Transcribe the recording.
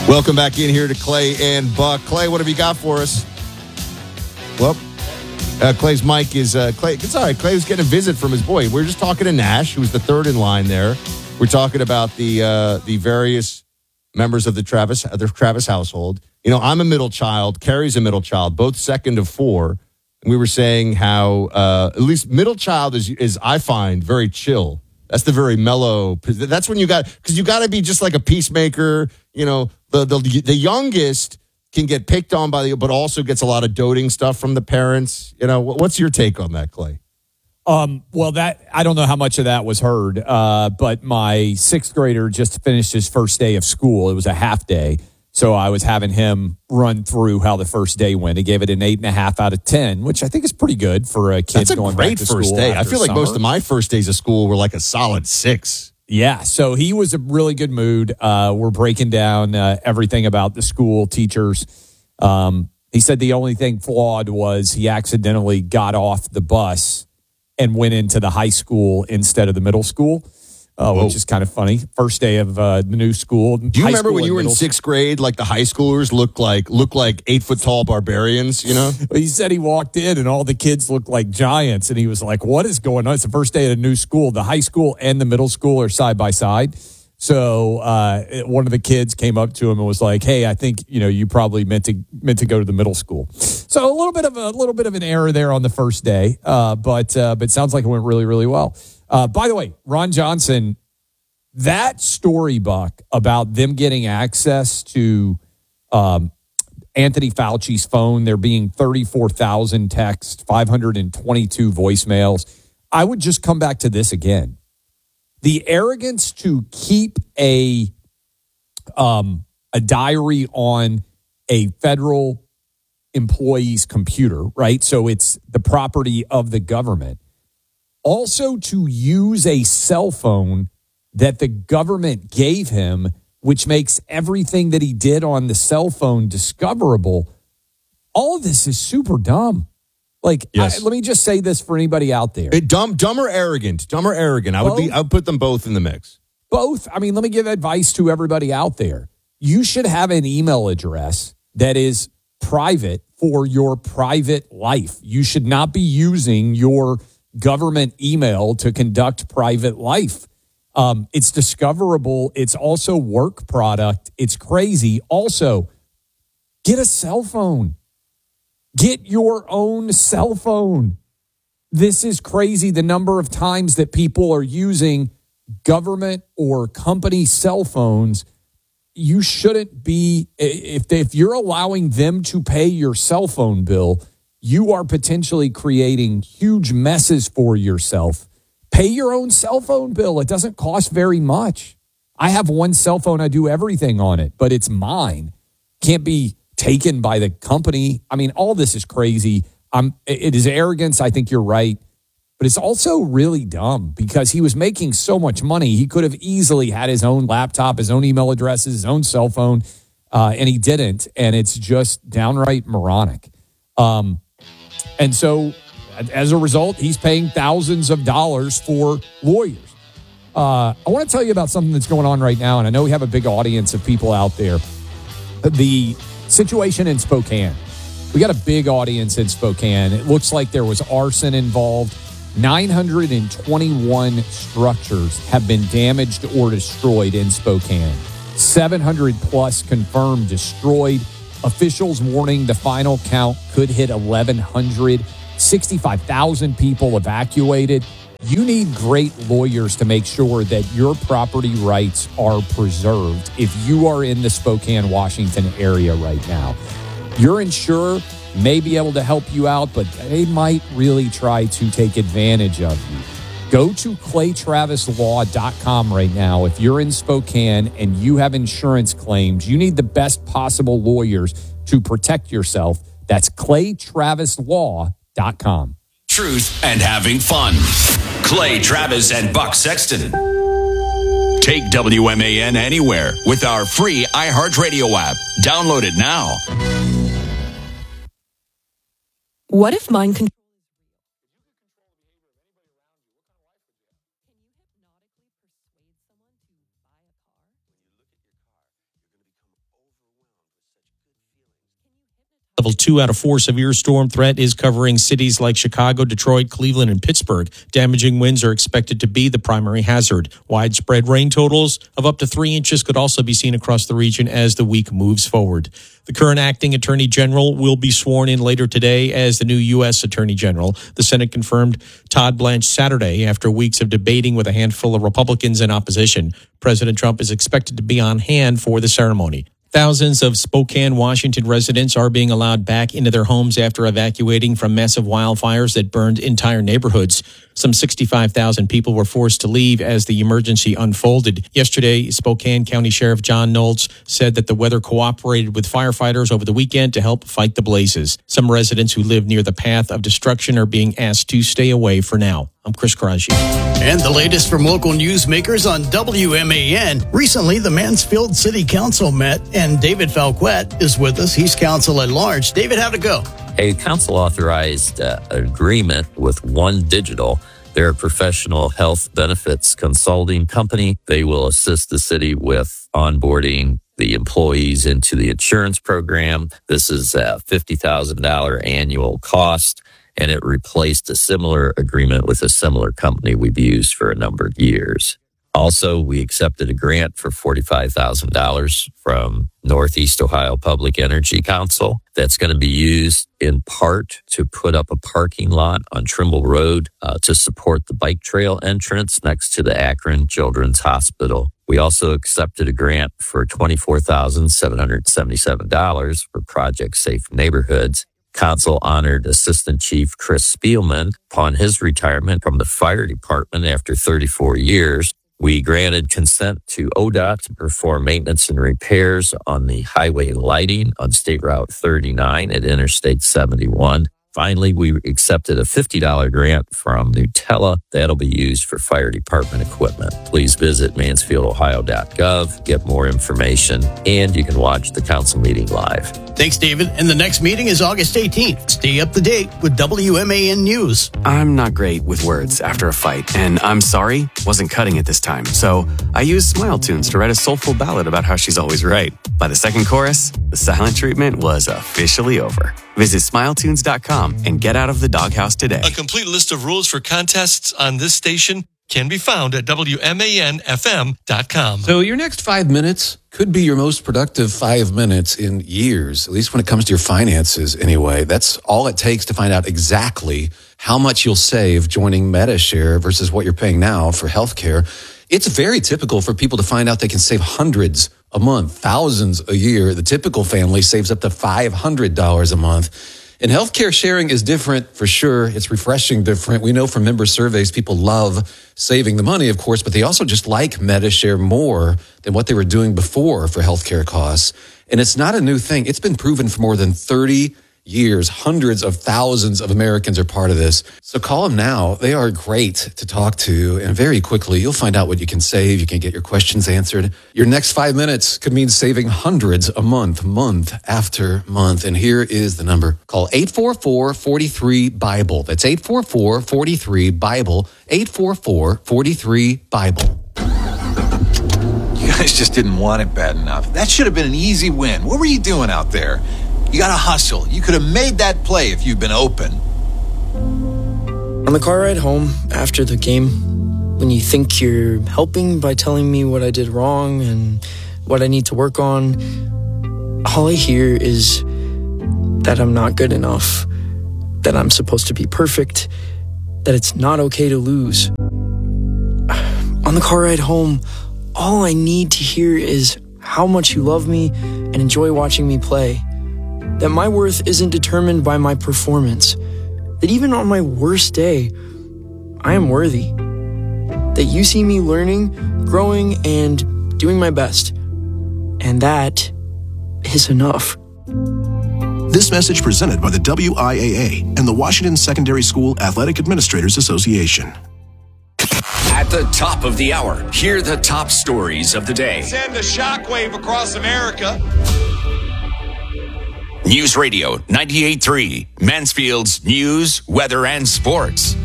Welcome back in here to Clay and Buck. Clay, what have you got for us? Well, Clay's mic is Clay. It's all right. Clay was getting a visit from his boy. We were just talking to Nash, who was the third in line there. We're talking about the various members of the Travis household. You know, I'm a middle child. Carrie's a middle child, both second of four. And we were saying how at least middle child is I find very chill. That's the very mellow. That's when you got to be just like a peacemaker. You know, the youngest can get picked on but also gets a lot of doting stuff from the parents. You know, what's your take on that, Clay? Well, I don't know how much of that was heard, but my sixth grader just finished his first day of school. It was a half day. So I was having him run through how the first day went. He gave it an 8.5 out of 10, which I think is pretty good for a kid going back to school. That's a great first day. I feel like most of my first days of school were like a solid 6. Yeah, so he was in really good mood. We're breaking down everything about the school, teachers. He said the only thing flawed was he accidentally got off the bus and went into the high school instead of the middle school. Which is kind of funny. First day of the new school. Do you remember when you were in sixth grade, like the high schoolers look like 8-foot-tall barbarians, you know? Well, he said he walked in and all the kids looked like giants. And he was like, what is going on? It's the first day at a new school. The high school and the middle school are side by side. So one of the kids came up to him and was like, hey, I think, you probably meant to go to the middle school. So a little bit of an error there on the first day. But it sounds like it went really, really well. By the way, Ron Johnson, that story, Buck, about them getting access to Anthony Fauci's phone, there being 34,000 texts, 522 voicemails. I would just come back to this again. The arrogance to keep a diary on a federal employee's computer, right? So it's the property of the government. Also, to use a cell phone that the government gave him, which makes everything that he did on the cell phone discoverable. All of this is super dumb. Like, yes. Let me just say this for anybody out there. Dumb or arrogant? Dumb or arrogant? I would put them both in the mix. Both. I mean, let me give advice to everybody out there. You should have an email address that is private for your private life. You should not be using your government email to conduct private life. It's discoverable. It's also work product. It's crazy. Also, get a cell phone. Get your own cell phone. This is crazy. The number of times that people are using government or company cell phones. You shouldn't be, if you're allowing them to pay your cell phone bill, you are potentially creating huge messes for yourself. Pay your own cell phone bill. It doesn't cost very much. I have one cell phone. I do everything on it, but it's mine. Can't be taken by the company. I mean, all this is crazy. It is arrogance. I think you're right. But it's also really dumb because he was making so much money. He could have easily had his own laptop, his own email addresses, his own cell phone, and he didn't. And it's just downright moronic. And so, as a result, he's paying thousands of dollars for lawyers. I want to tell you about something that's going on right now, and I know we have a big audience of people out there. The situation in Spokane. We got a big audience in Spokane. It looks like there was arson involved. 921 structures have been damaged or destroyed in Spokane. 700 plus confirmed destroyed. Officials warning the final count could hit 1,100. 65,000 people evacuated. You need great lawyers to make sure that your property rights are preserved if you are in the Spokane, Washington area right now. Your insurer may be able to help you out, but they might really try to take advantage of you. Go to claytravislaw.com right now. If you're in Spokane and you have insurance claims, you need the best possible lawyers to protect yourself. That's claytravislaw.com. Truth and having fun. Clay Travis and Buck Sexton. Take WMAN anywhere with our free iHeartRadio app. Download it now. What if mind control? Level 2 out of 4 severe storm threat is covering cities like Chicago, Detroit, Cleveland, and Pittsburgh. Damaging winds are expected to be the primary hazard. Widespread rain totals of up to 3 inches could also be seen across the region as the week moves forward. The current acting Attorney General will be sworn in later today as the new U.S. Attorney General. The Senate confirmed Todd Blanche Saturday after weeks of debating with a handful of Republicans in opposition. President Trump is expected to be on hand for the ceremony. Thousands of Spokane, Washington residents are being allowed back into their homes after evacuating from massive wildfires that burned entire neighborhoods. Some 65,000 people were forced to leave as the emergency unfolded. Yesterday, Spokane County Sheriff John Knowles said that the weather cooperated with firefighters over the weekend to help fight the blazes. Some residents who live near the path of destruction are being asked to stay away for now. I'm Chris Karaji. And the latest from local newsmakers on WMAN. Recently, the Mansfield City Council met, and David Falquette is with us. He's council at large. David, how'd it go? A council authorized an agreement with One Digital. They're a professional health benefits consulting company. They will assist the city with onboarding the employees into the insurance program. This is a $50,000 annual cost, and it replaced a similar agreement with a similar company we've used for a number of years. Also, we accepted a grant for $45,000 from Northeast Ohio Public Energy Council that's going to be used in part to put up a parking lot on Trimble Road to support the bike trail entrance next to the Akron Children's Hospital. We also accepted a grant for $24,777 for Project Safe Neighborhoods. Council honored Assistant Chief Chris Spielman upon his retirement from the fire department after 34 years. We granted consent to ODOT to perform maintenance and repairs on the highway lighting on State Route 39 at Interstate 71. Finally, we accepted a $50 grant from Nutella that'll be used for fire department equipment. Please visit mansfieldohio.gov, get more information, and you can watch the council meeting live. Thanks, David. And the next meeting is August 18th. Stay up to date with WMAN News. I'm not great with words after a fight, and I'm sorry wasn't cutting it this time. So I used Smile Tunes to write a soulful ballad about how she's always right. By the second chorus, the silent treatment was officially over. Visit smiletunes.com and get out of the doghouse today. A complete list of rules for contests on this station can be found at WMANFM.com. So your next 5 minutes could be your most productive 5 minutes in years, at least when it comes to your finances anyway. That's all it takes to find out exactly how much you'll save joining MediShare versus what you're paying now for healthcare. It's very typical for people to find out they can save hundreds a month, thousands a year. The typical family saves up to $500 a month. And healthcare sharing is different for sure. It's refreshing different. We know from member surveys, people love saving the money, of course, but they also just like MediShare more than what they were doing before for healthcare costs. And it's not a new thing. It's been proven for more than 30 years. Hundreds of thousands of Americans are part of this. So call them now. They are great to talk to. And very quickly, you'll find out what you can save. You can get your questions answered. Your next 5 minutes could mean saving hundreds a month, month after month. And here is the number. Call 844-43-BIBLE. That's 844-43-BIBLE. 844-43-BIBLE. You guys just didn't want it bad enough. That should have been an easy win. What were you doing out there? You got to hustle. You could have made that play if you'd been open. On the car ride home after the game, when you think you're helping by telling me what I did wrong and what I need to work on, all I hear is that I'm not good enough, that I'm supposed to be perfect, that it's not okay to lose. On the car ride home, all I need to hear is how much you love me and enjoy watching me play. That my worth isn't determined by my performance. That even on my worst day, I am worthy. That you see me learning, growing, and doing my best. And that is enough. This message presented by the WIAA and the Washington Secondary School Athletic Administrators Association. At the top of the hour, hear the top stories of the day. Send a shockwave across America. News Radio 98.3, Mansfield's news, weather, and sports.